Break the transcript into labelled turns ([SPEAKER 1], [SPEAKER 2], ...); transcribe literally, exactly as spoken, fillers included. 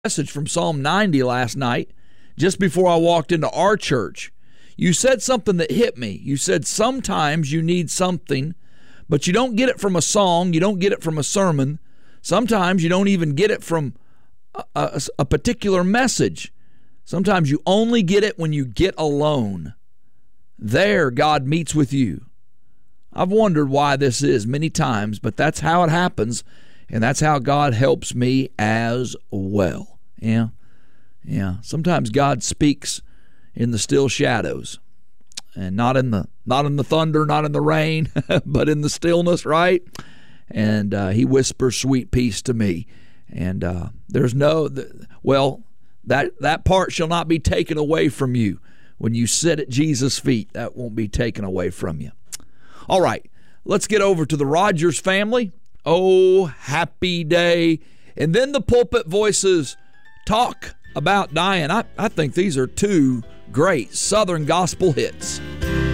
[SPEAKER 1] message from Psalm ninety last night, just before I walked into our church. You said something that hit me. You said sometimes you need something, but you don't get it from a song. You don't get it from a sermon. Sometimes you don't even get it from a, a, a particular message. Sometimes you only get it when you get alone. There, God meets with you. I've wondered why this is many times, but that's how it happens, and that's how God helps me as well. Yeah, yeah. Sometimes God speaks in the still shadows, and not in the not in the thunder, not in the rain, but in the stillness, right? And uh, He whispers sweet peace to me. And uh, there's no, well, that that part shall not be taken away from you. When you sit at Jesus' feet, that won't be taken away from you. All right, let's get over to the Rogers family. Oh, happy day. And then the Pulpit Voices talk about dying. I, I think these are two great Southern gospel hits.